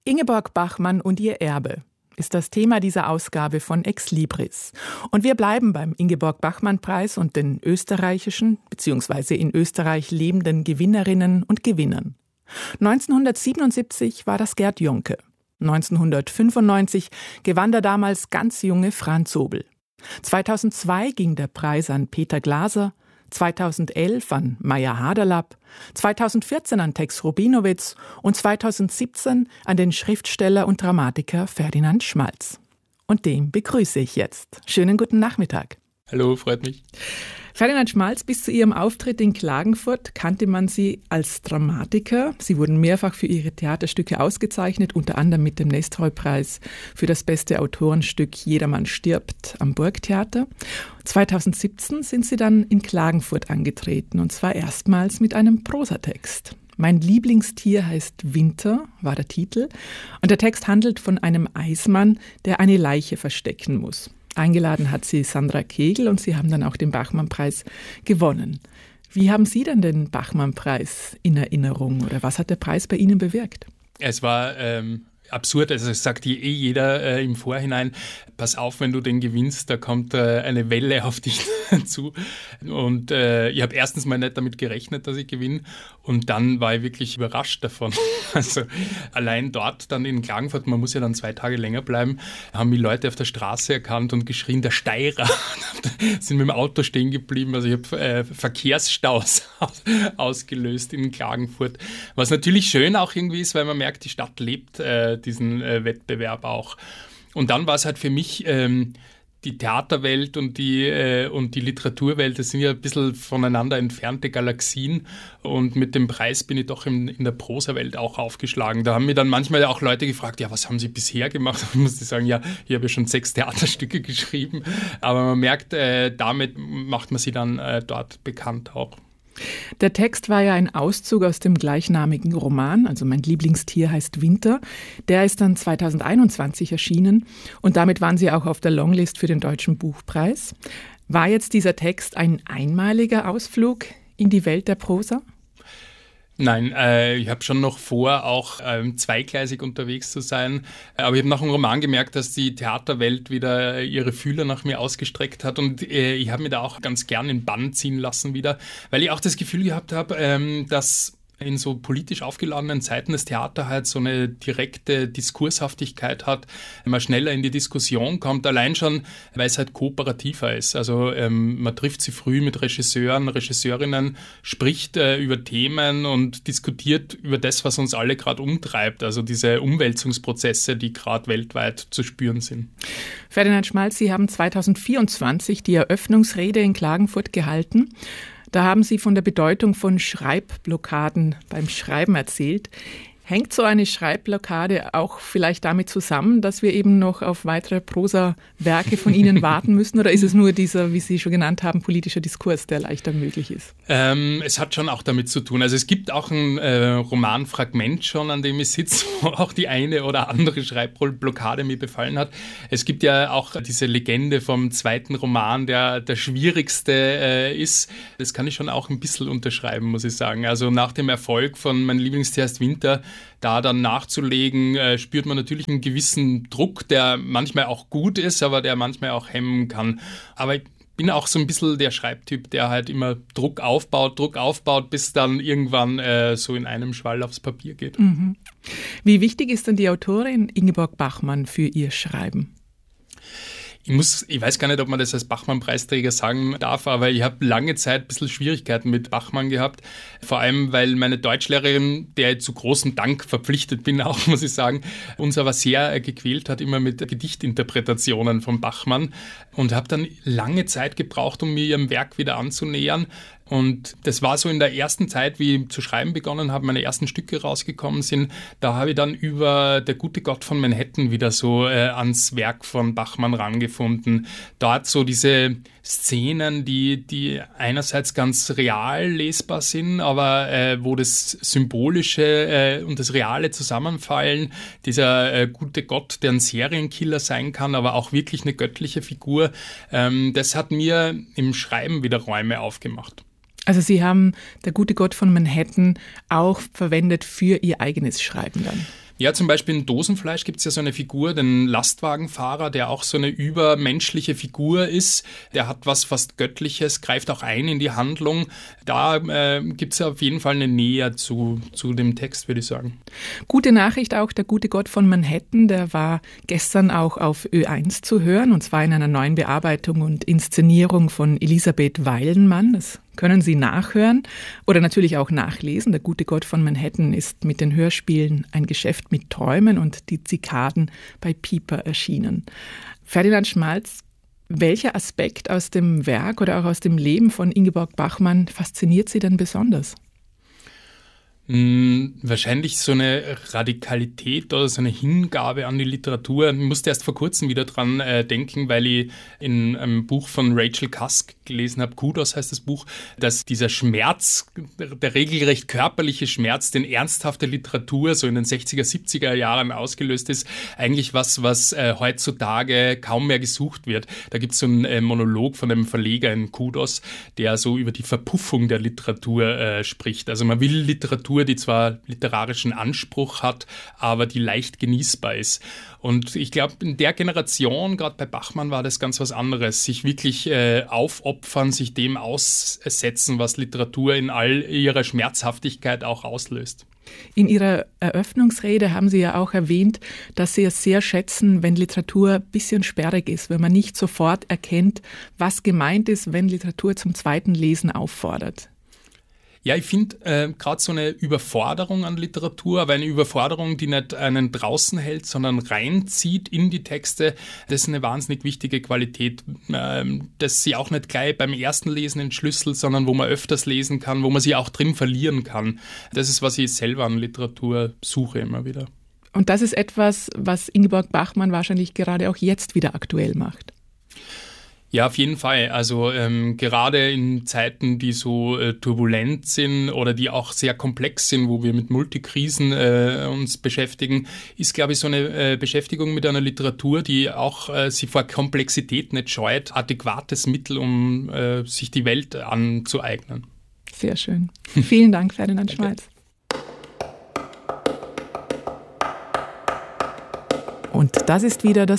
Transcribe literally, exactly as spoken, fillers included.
Ingeborg Bachmann und ihr Erbe ist das Thema dieser Ausgabe von Ex Libris. Und wir bleiben beim Ingeborg-Bachmann-Preis und den österreichischen bzw. in Österreich lebenden Gewinnerinnen und Gewinnern. neunzehnhundertsiebenundsiebzig war das Gerd Jonke. neunzehnhundertfünfundneunzig gewann der damals ganz junge Franz Sobel. zweitausendzwei ging der Preis an Peter Glaser, zweitausendelf an Maya Haderlapp, zweitausendvierzehn an Tex Rubinowitz und zweitausendsiebzehn an den Schriftsteller und Dramatiker Ferdinand Schmalz. Und den begrüße ich jetzt. Schönen guten Nachmittag. Hallo, freut mich. Ferdinand Schmalz, bis zu Ihrem Auftritt in Klagenfurt kannte man Sie als Dramatiker. Sie wurden mehrfach für Ihre Theaterstücke ausgezeichnet, unter anderem mit dem Nestroy-Preis für das beste Autorenstück Jedermann stirbt am Burgtheater. zweitausendsiebzehn sind Sie dann in Klagenfurt angetreten, und zwar erstmals mit einem Prosatext. Mein Lieblingstier heißt Winter, war der Titel. Und der Text handelt von einem Eismann, der eine Leiche verstecken muss. Eingeladen hat sie Sandra Kegel und Sie haben dann auch den Bachmann-Preis gewonnen. Wie haben Sie denn den Bachmann-Preis in Erinnerung oder was hat der Preis bei Ihnen bewirkt? Es war ähm, absurd, also es sagt eh jeder äh, im Vorhinein, pass auf, wenn du den gewinnst, da kommt äh, eine Welle auf dich zu. Und äh, ich habe erstens mal nicht damit gerechnet, dass ich gewinne und dann war ich wirklich überrascht davon. Also allein dort dann in Klagenfurt, man muss ja dann zwei Tage länger bleiben, haben mich Leute auf der Straße erkannt und geschrien, der Steirer, sind mit dem Auto stehen geblieben. Also ich habe äh, Verkehrsstaus ausgelöst in Klagenfurt, was natürlich schön auch irgendwie ist, weil man merkt, die Stadt lebt äh, diesen äh, Wettbewerb auch. Und dann war es halt für mich, ähm, die Theaterwelt und die, äh, und die Literaturwelt, das sind ja ein bisschen voneinander entfernte Galaxien. Und mit dem Preis bin ich doch in, in der Prosawelt auch aufgeschlagen. Da haben mir dann manchmal auch Leute gefragt, ja, was haben Sie bisher gemacht? Und ich musste sagen, ja, ich habe ja schon sechs Theaterstücke geschrieben. Aber man merkt, äh, damit macht man sie dann äh, dort bekannt auch. Der Text war ja ein Auszug aus dem gleichnamigen Roman, also Mein Lieblingstier heißt Winter. Der ist dann zweitausendeinundzwanzig erschienen und damit waren Sie auch auf der Longlist für den Deutschen Buchpreis. War jetzt dieser Text ein einmaliger Ausflug in die Welt der Prosa? Nein, äh, ich habe schon noch vor, auch ähm, zweigleisig unterwegs zu sein. Aber ich habe nach dem Roman gemerkt, dass die Theaterwelt wieder ihre Fühler nach mir ausgestreckt hat. Und äh, ich habe mir da auch ganz gern in Bann ziehen lassen wieder, weil ich auch das Gefühl gehabt habe, ähm, dass in so politisch aufgeladenen Zeiten das Theater halt so eine direkte Diskurshaftigkeit hat, man schneller in die Diskussion kommt, allein schon, weil es halt kooperativer ist. Also ähm, man trifft sich früh mit Regisseuren, Regisseurinnen, spricht äh, über Themen und diskutiert über das, was uns alle gerade umtreibt, also diese Umwälzungsprozesse, die gerade weltweit zu spüren sind. Ferdinand Schmalz, Sie haben zweitausendvierundzwanzig die Eröffnungsrede in Klagenfurt gehalten. Da haben Sie von der Bedeutung von Schreibblockaden beim Schreiben erzählt. Hängt so eine Schreibblockade auch vielleicht damit zusammen, dass wir eben noch auf weitere Prosa-Werke von Ihnen warten müssen? Oder ist es nur dieser, wie Sie schon genannt haben, politischer Diskurs, der leichter möglich ist? Ähm, es hat schon auch damit zu tun. Also es gibt auch ein äh, Romanfragment schon, an dem ich sitze, wo auch die eine oder andere Schreibblockade mir befallen hat. Es gibt ja auch diese Legende vom zweiten Roman, der der schwierigste äh, ist. Das kann ich schon auch ein bisschen unterschreiben, muss ich sagen. Also nach dem Erfolg von Mein Lieblingstier heißt Winter, da dann nachzulegen, äh, spürt man natürlich einen gewissen Druck, der manchmal auch gut ist, aber der manchmal auch hemmen kann. Aber ich bin auch so ein bisschen der Schreibtyp, der halt immer Druck aufbaut, Druck aufbaut, bis dann irgendwann äh, so in einem Schwall aufs Papier geht. Mhm. Wie wichtig ist denn die Autorin Ingeborg Bachmann für ihr Schreiben? Ich muss, ich weiß gar nicht, ob man das als Bachmann-Preisträger sagen darf, aber ich habe lange Zeit ein bisschen Schwierigkeiten mit Bachmann gehabt. Vor allem, weil meine Deutschlehrerin, der ich zu großem Dank verpflichtet bin, auch muss ich sagen, uns aber sehr gequält hat, immer mit Gedichtinterpretationen von Bachmann. Und habe dann lange Zeit gebraucht, um mir ihrem Werk wieder anzunähern. Und das war so in der ersten Zeit, wie ich zu schreiben begonnen habe, meine ersten Stücke rausgekommen sind, da habe ich dann über Der gute Gott von Manhattan wieder so äh, ans Werk von Bachmann rangefunden. Dort so diese Szenen, die, die einerseits ganz real lesbar sind, aber äh, wo das Symbolische äh, und das Reale zusammenfallen. Dieser äh, gute Gott, der ein Serienkiller sein kann, aber auch wirklich eine göttliche Figur, ähm, das hat mir im Schreiben wieder Räume aufgemacht. Also Sie haben Der gute Gott von Manhattan auch verwendet für Ihr eigenes Schreiben dann? Ja, zum Beispiel in Dosenfleisch gibt es ja so eine Figur, den Lastwagenfahrer, der auch so eine übermenschliche Figur ist. Der hat was fast Göttliches, greift auch ein in die Handlung. Da äh, gibt es ja auf jeden Fall eine Nähe zu, zu dem Text, würde ich sagen. Gute Nachricht auch, der gute Gott von Manhattan, der war gestern auch auf Ö eins zu hören, und zwar in einer neuen Bearbeitung und Inszenierung von Elisabeth Weilenmann. Das können Sie nachhören oder natürlich auch nachlesen. Der gute Gott von Manhattan ist mit den Hörspielen Ein Geschäft mit Träumen und Die Zikaden bei Piper erschienen. Ferdinand Schmalz, welcher Aspekt aus dem Werk oder auch aus dem Leben von Ingeborg Bachmann fasziniert Sie denn besonders? Hm, wahrscheinlich so eine Radikalität oder so eine Hingabe an die Literatur. Ich musste erst vor kurzem wieder dran äh, denken, weil ich in einem Buch von Rachel Cusk gelesen habe, Kudos heißt das Buch, dass dieser Schmerz, der regelrecht körperliche Schmerz, den ernsthafte Literatur so in den sechziger, siebziger Jahren ausgelöst ist, eigentlich was, was äh, heutzutage kaum mehr gesucht wird. Da gibt es so einen äh, Monolog von einem Verleger in Kudos, der so über die Verpuffung der Literatur äh, spricht. Also man will Literatur, die zwar literarischen Anspruch hat, aber die leicht genießbar ist. Und ich glaube, in der Generation, gerade bei Bachmann, war das ganz was anderes. Sich wirklich äh, aufopfern, sich dem aussetzen, was Literatur in all ihrer Schmerzhaftigkeit auch auslöst. In Ihrer Eröffnungsrede haben Sie ja auch erwähnt, dass Sie es sehr schätzen, wenn Literatur ein bisschen sperrig ist, wenn man nicht sofort erkennt, was gemeint ist, wenn Literatur zum zweiten Lesen auffordert. Ja, ich finde äh, gerade so eine Überforderung an Literatur, aber eine Überforderung, die nicht einen draußen hält, sondern reinzieht in die Texte, das ist eine wahnsinnig wichtige Qualität, ähm, dass sie auch nicht gleich beim ersten Lesen entschlüsselt, sondern wo man öfters lesen kann, wo man sie auch drin verlieren kann. Das ist, was ich selber an Literatur suche immer wieder. Und das ist etwas, was Ingeborg Bachmann wahrscheinlich gerade auch jetzt wieder aktuell macht. Ja, auf jeden Fall. Also ähm, gerade in Zeiten, die so äh, turbulent sind oder die auch sehr komplex sind, wo wir mit Multikrisen äh, uns beschäftigen, ist, glaube ich, so eine äh, Beschäftigung mit einer Literatur, die auch äh, sich vor Komplexität nicht scheut, adäquates Mittel, um äh, sich die Welt anzueignen. Sehr schön. Vielen Dank, Ferdinand Schmalz. Und das ist wieder das